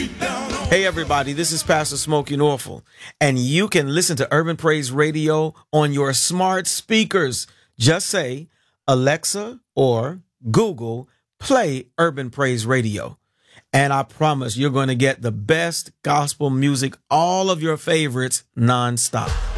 Hey everybody, this is Pastor Smokey Norfolk, and you can listen to Urban Praise Radio on your smart speakers. Just say, Alexa or Google, play Urban Praise Radio. And I promise you're going to get the best gospel music, all of your favorites, nonstop.